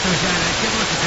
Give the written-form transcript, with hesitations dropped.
剩下来接多少时间？